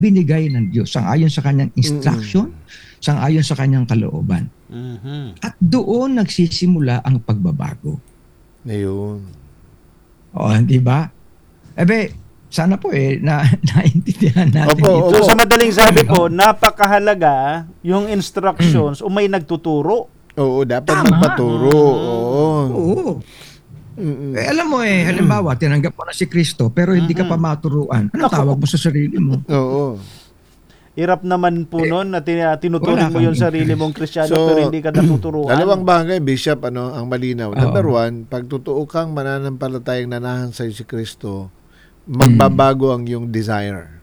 binigay ng Diyos sang-ayon sa kanyang instruction, sang-ayon sa kanyang kalooban. At doon nagsisimula ang pagbabago. Ayun. O, di ba? Sana po naintindihan natin Opo, ito. So sa madaling sabi po, napakahalaga yung instructions o may nagtuturo. Oo, dapat Tama. magpaturo. Oo. Oo. Alam mo halimbawa, tinanggap mo na si Kristo pero hindi ka pa maturuan. Ano tawag mo sa sarili mo? Oo. Hirap naman po noon na tinuturing Wala mo yung kang sarili mong Kristiyano So, pero hindi ka natuturuan. Dalawang bagay, Bishop, ang malinaw. Oo. Number one, pag totoo kang mananampalatayang nanahan sa si Kristo, magbabago ang iyong desire.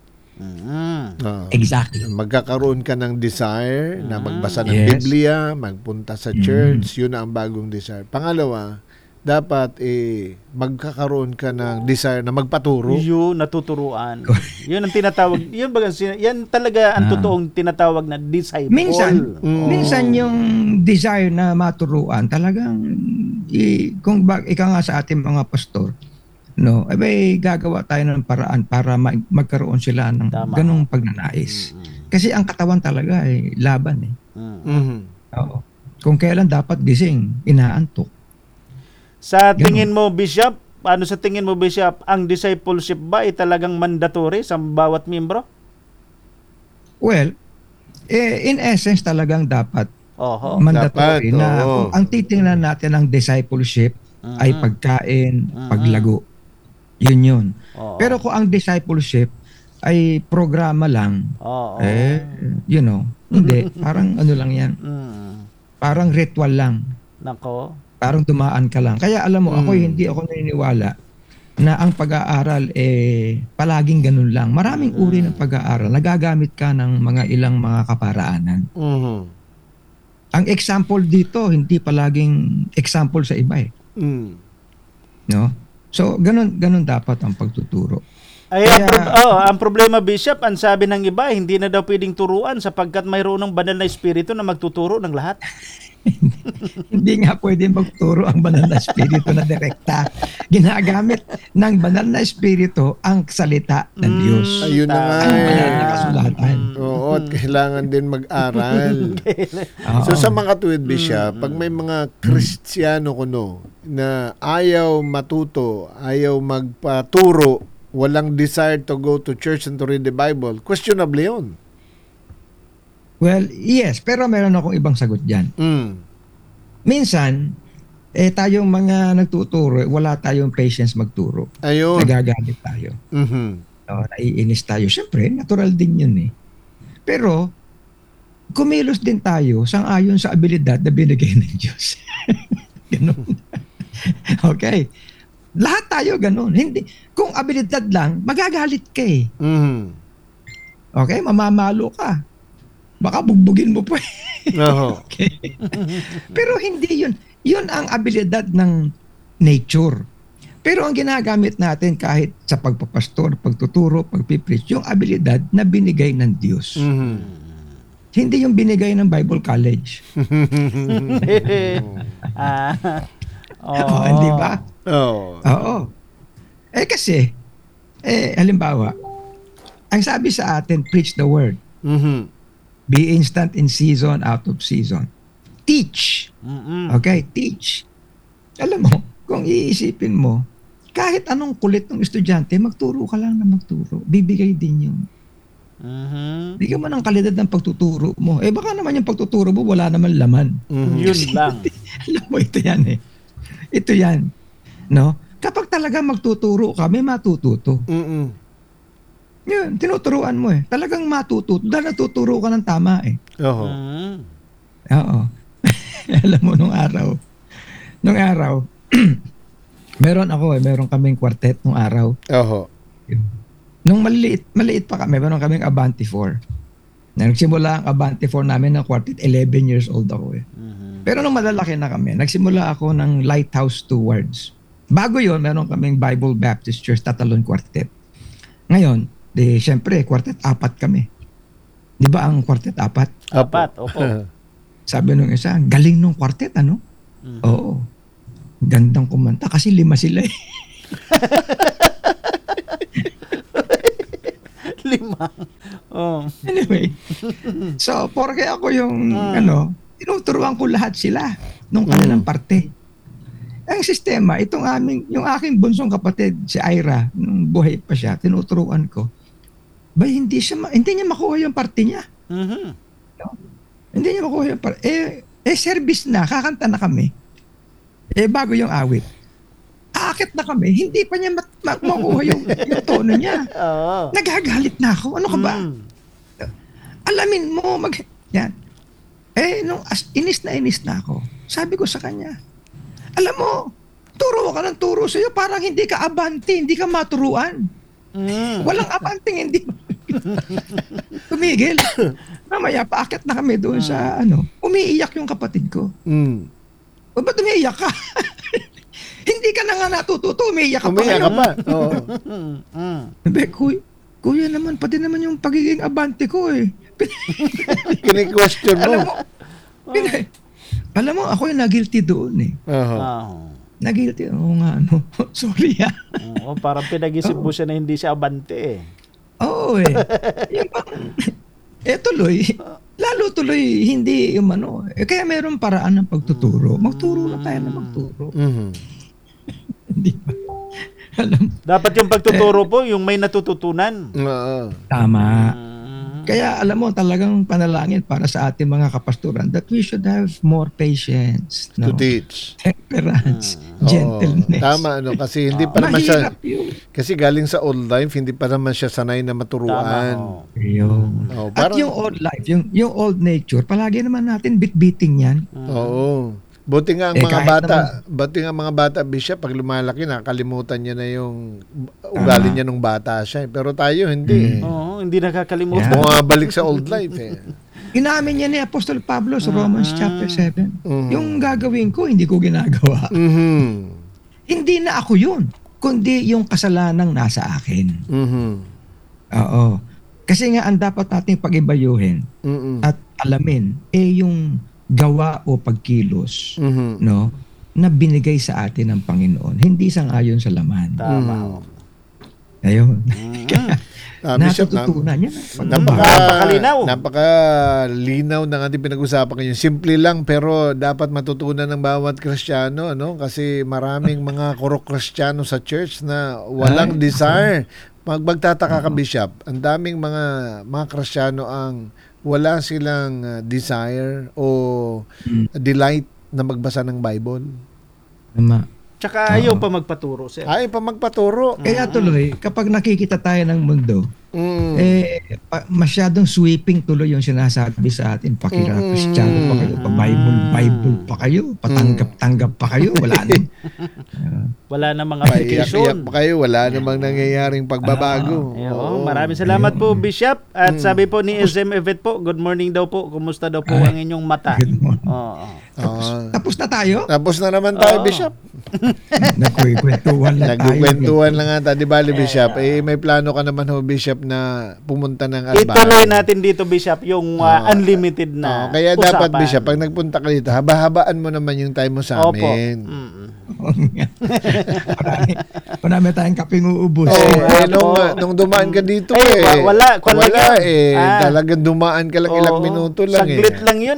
Exactly. Magkakaroon ka ng desire na magbasa ng Yes. Biblia, magpunta sa church, yun ang bagong desire. Pangalawa, dapat magkakaroon ka ng desire na magpaturo. Yun, natuturuan. Yun ang tinatawag, yan talaga ang totoong tinatawag na disciple. Minsan yung desire na maturuan talagang kung ika nga sa ating mga pastor, no, gagawa tayo ng paraan para magkaroon sila ng ganung pagnanais. Kasi ang katawan talaga laban . Oo. Kung kailan dapat gising, inaantok. Sa tingin mo, Bishop, ang discipleship ba ay talagang mandatory sa bawat miyembro? Well, in essence talagang dapat Oho. mandatory Dapat, na oo. kung ang titingnan natin ng discipleship ay pagkain, paglago. Yun. Oo. Pero kung ang discipleship ay programa lang, Oo. hindi. Parang ano lang yan. Parang ritual lang. Nako. Parang tumaan ka lang. Kaya alam mo, hindi ako naniniwala na ang pag-aaral palaging ganun lang. Maraming uri ng pag-aaral. Nagagamit ka ng mga ilang mga kaparaanan. Ang example dito, hindi palaging example sa iba . No? So, ganun dapat ang pagtuturo. Ang problema, Bishop, ang sabi ng iba, hindi na daw pwedeng turuan sapagkat mayroon ng banal na espiritu na magtuturo ng lahat. Hindi nga pwede magturo ang banal na espiritu na direkta. Ginagamit ng banal na espiritu ang salita ng Diyos. Ayun na nga. Ang banal na kasulatan. Oo, at kailangan din mag-aral. So sa mga tuwid, Bishop, pag may mga Kristiyano na ayaw matuto, ayaw magpaturo, walang desire to go to church and to read the Bible, questionable yun. Well, yes, pero meron akong ibang sagot dyan. Minsan, tayong mga nagtuturo, wala tayong patience magturo. Ayun. Nagagalit tayo. Naiinis tayo. Siyempre, natural din yun . Pero, kumilos din tayo sang-ayon sa abilidad na binigay ng Diyos. Ganun. Okay. Lahat tayo ganun. Hindi, kung abilidad lang, magagalit ka . Okay? Mamamalo ka. Baka bugbugin mo pa . Okay. Pero hindi yun. Yun ang abilidad ng nature. Pero ang ginagamit natin kahit sa pagpapastor, pagtuturo, pagpipreach, yung abilidad na binigay ng Diyos. Hindi yung binigay ng Bible College. Hindi ba? Oo. Kasi, halimbawa, ang sabi sa atin, preach the word. Be instant in season, out of season. Teach. Okay? Teach. Alam mo, kung iisipin mo, kahit anong kulit ng estudyante, magturo ka lang na magturo. Bibigay din yun. Bigyan mo ng kalidad ng pagtuturo mo. Baka naman yung pagtuturo mo, wala naman laman. Yun lang. Alam mo, ito yan . Ito yan. No? Kapag talaga magtuturo ka, may matututo. Yun, tinuturuan mo . Talagang matututo. Dahil natuturo ka ng tama . Oo. Oo. Alam mo, nung araw, meron kaming quartet nung araw. Oo. Nung maliit pa kami, meron kaming Abante 4. Nagsimula ang Abante 4 namin ng quartet, 11 years old ako . Pero nung malalaki na kami, nagsimula ako ng Lighthouse Towards. Bago yon, meron kaming Bible Baptist Church Tatalon Quartet. Ngayon, siyempre, quartet 4 kami. Di ba ang quartet 4? Opo. Sabi nung isa, galing nung quartet, ano? Oo. Gandang kumanta kasi 5 sila . limang. Oh. Anyway, so porke ako yung tinuturuan ko lahat sila nung kanilang parte. Ang sistema, yung aking bunsong kapatid, si Ira, nung buhay pa siya, tinuturuan ko. Hindi niya makuha yung parte niya. Mhm. No? Hindi niya makuha yung parte. Service na, kakanta na kami. Bago yung awit. Aakit na kami, hindi pa niya makuha yung tono niya. Oo. Nagagalit na ako. Ano ka ba? Alamin mo, yan. Inis na ako. Sabi ko sa kanya, alam mo, turo ka ng turo sa'yo, parang hindi ka abante, hindi ka maturuan. Walang abanting, hindi. Tumigil. Mamaya, paakit na kami doon sa umiiyak yung kapatid ko. Ba't umiiyak ka? Hindi ka na nga natututo, umiiyak ka pa. Umiiyak ka pa. Oo. Sabi, kuya naman, pati naman yung pagiging abante ko eh. Kini-question mo. Alam mo, ako yung nag-guilty doon eh. Nag-guilty. Oo nga, sorry Oo, parang pinag-isip mo siya na hindi siya abante eh. Oo eh. Tuloy. Lalo tuloy, hindi yung kaya mayroong paraan ng pagtuturo. Magturo na tayo na magturo. Hindi ba? Dapat yung pagtuturo po, yung may natututunan. Tama. Kaya alam mo, talagang panalangin para sa ating mga kapastoran that we should have more patience. To teach. Temperance. Gentleness. Tama, kasi hindi pa naman siya, mahirap yun. kasi galing sa old life, hindi pa naman siya sanay na maturuan. At yung old life, yung old nature, palagi naman natin bit-beating yan. Oo. Buti nga ang mga bata, Bishop, pag lumalaki, nakakalimutan niya na yung ugali niya nung bata siya. Pero tayo, hindi. Oo, hindi nakakalimutan. Bumabalik sa old life eh. Inamin niya ni Apostol Pablo sa Romans chapter 7. Yung gagawin ko, hindi ko ginagawa. Hindi na ako yun, kundi yung kasalanang nasa akin. Oo. Kasi nga, ang dapat nating pag-ibayuhin at alamin, yung gawa o pagkilos na binigay sa atin ng Panginoon, hindi sang-ayon sa laman. Tama. Ayun. Bishop, natututunan niya. Napakalinaw ng ating pinag-usapan ngayon. Simple lang pero dapat matutunan ng bawat Kristiyano, kasi maraming mga kurok Kristiyano sa church na walang desire. Magtataka ka, Bishop, ang daming mga Kristiyano ang wala silang desire o delight na magbasa ng Bible. Tama. Tsaka ayaw pa magpaturo, sir. Ayaw pa magpaturo. Kaya tuloy, kapag nakikita tayo ng mundo, masyadong sweeping tuloy yung sinasabi sa atin. Pakira-Kristiyano pa kayo, pa-Bible pa kayo, patanggap-tanggap pa kayo, wala nang. Wala namang application. Iyak pa kayo, wala namang nangyayaring pagbabago. Maraming salamat po, Bishop. At sabi po ni SM Evet po, good morning daw po. Kumusta daw po ang inyong mata? Good morning. Tapos na tayo? Tapos na naman tayo, Bishop. Nagkukwentuhan lang tayo. Nagkukwentuhan lang nga tayo, di bali, Bishop. May plano ka naman ho, Bishop, na pumunta ng Albay. Ituloy natin dito, Bishop, yung unlimited na kaya usapan. dapat, Bishop, pag nagpunta ka dito, haba-habaan mo naman yung time mo sa amin. Marami tayong kaping uubos. Nung dumaan ka dito, wala talagang dumaan ka lang ilang minuto lang. Saglit lang yun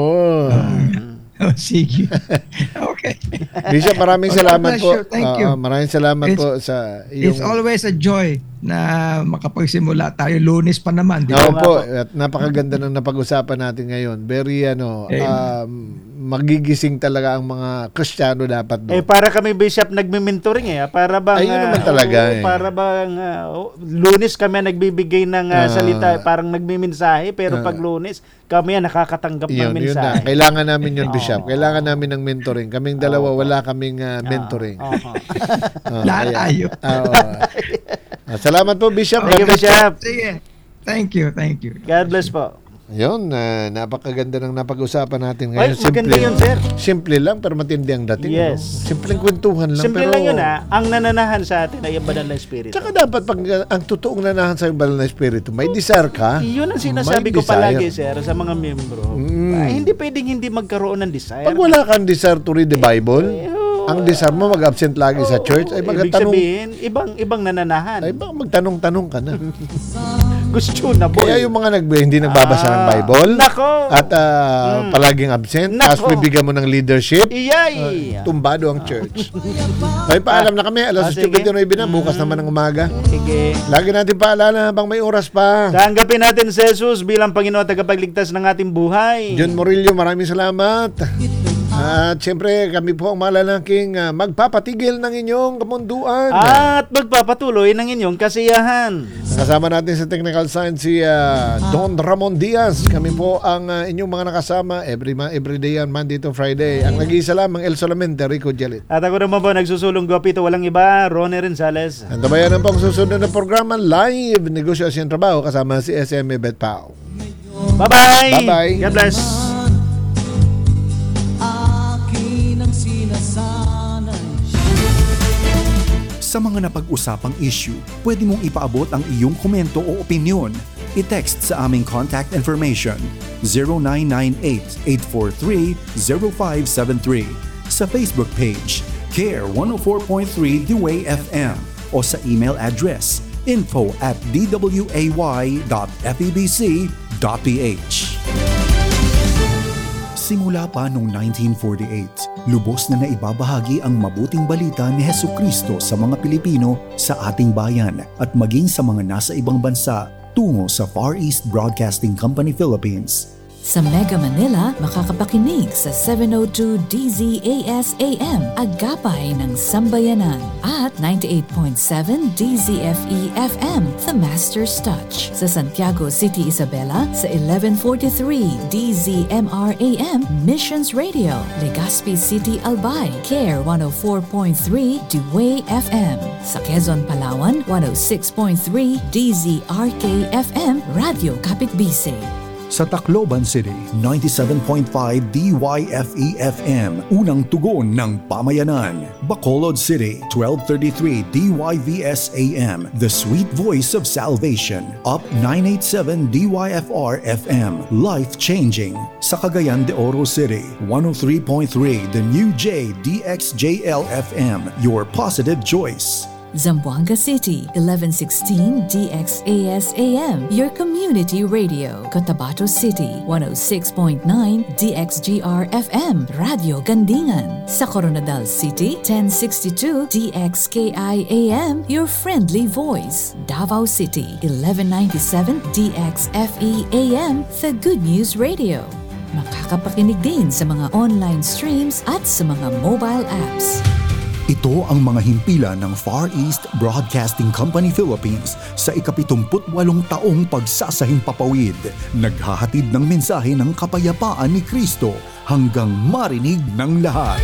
Sige. Okay. Bishop, maraming salamat po. Thank you. Maraming salamat po sa iyong... It's always a joy na makapagsimula tayo. Lunes pa naman. Di ba? po. At napakaganda ng napag-usapan natin ngayon. Very, magigising talaga ang mga Kristiyano dapat. Para kami, Bishop, nagme-mentoring Para bang... Ayun naman talaga. Para bang Lunes kami nagbibigay ng salita, parang nagme-mensahe, pero pag Lunes, kami nakakatanggap ng mensahe. Kailangan namin yun, Bishop. Kailangan namin ng mentoring. Kaming dalawa, wala kaming mentoring. Lahat tayo. Salamat po, Bishop. Thank you, Bishop. Sige. Thank you. God bless po. Ayun, napakaganda ng napag-usapan natin ngayon. Maganda yun, sir. Simple lang, pero matindi ang dating. Yes. Simpleng kwentuhan lang. Simple lang yun Ang nananahan sa atin ay ang banal na Espiritu. Tsaka dapat, pag ang totoong nanahan sa banal na Espiritu, may desire ka. Yun ang sinasabi ko palagi, sir, sa mga membro. Hindi pwedeng hindi magkaroon ng desire. Pag wala kang desire to read the Bible, ang desire mo mag-absent lagi sa church, ay ibig sabihin, ibang nananahan. Ay magtanong-tanong ka na. questionable. Kaya yung mga hindi nagbabasa ng Bible Nako. at palaging absent, tapos Nako. bibigyan mo ng leadership, Iyay. tumbado ang church. Ay, paalam na kami. Alas sige. 8:29 na, bukas naman ng umaga. Sige. Lagi natin paalala habang may oras pa. Tanggapin natin si Jesus bilang Panginoon at tagapagligtas ng ating buhay. John Morillo, maraming salamat. At siyempre, kami po ang malalaking magpapatigil ng inyong kamunduan. At magpapatuloy ng inyong kasiyahan. Kasama natin sa technical science si Don Ramon Diaz. Kami po ang inyong mga nakasama every day yan, Monday to Friday. Ang nag-iisa lamang El Solamente, Rico Jalit. At ako naman po nagsusulong gwapito, walang iba, Ronnie Rensales. Antabayan ang pang susunod na programa, live negosyo at trabaho kasama si SM Bet Pao. Bye-bye. Bye-bye. God bless. Sa mga napag-usapang issue, pwede mong ipaabot ang iyong komento o opinyon. I-text sa aming contact information 0998-843-0573 sa Facebook page CARE 104.3 The Way FM o sa email address info@dway.febc.ph. Simula pa noong 1948, lubos na naibabahagi ang mabuting balita ni Hesukristo sa mga Pilipino sa ating bayan at maging sa mga nasa ibang bansa tungo sa Far East Broadcasting Company Philippines. Sa Mega Manila, makakapakinig sa 702 DZAS AM, Agapay ng Sambayanan, at 98.7 DZFE FM, The Master's Touch. Sa Santiago City, Isabela, sa 1143 DZMR AM, Missions Radio. Legazpi City, Albay, CARE 104.3 Dway FM. Sa Quezon, Palawan, 106.3 DZRK FM, Radio Kapitbisig. Sa Tacloban City, 97.5 DYFE-FM, unang tugon ng pamayanan. Bacolod City, 1233 DYVS-AM, the sweet voice of salvation. Up 987 DYFR-FM, life-changing. Sa Cagayan de Oro City, 103.3 the new JDXJL-FM, your positive choice. Zamboanga City, 1116 DXAS-AM, your community radio. Cotabato City, 106.9 DXGR-FM, Radio Gandingan. Sa Coronadal City, 1062 DXKI-AM, your friendly voice. Davao City, 1197 DXFE-AM, the Good News Radio. Makakapakinig din sa mga online streams at sa mga mobile apps. Ito ang mga himpilan ng Far East Broadcasting Company Philippines sa ika-78 taong pagsasahing papawid. Naghahatid ng mensahe ng kapayapaan ni Kristo hanggang marinig ng lahat.